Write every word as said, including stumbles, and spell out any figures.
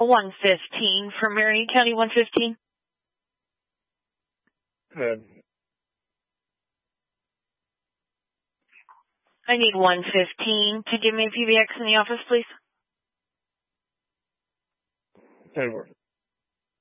one fifteen for Marion County, one fifteen. Good. I need one fifteen to give me a P B X in the office, please. Edward.